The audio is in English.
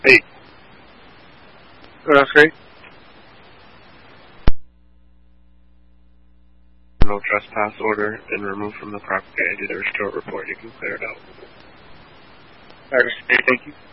Hey. Okay. No trespass order and removed from the property. I did a restore report. You can clear it out. Thank you.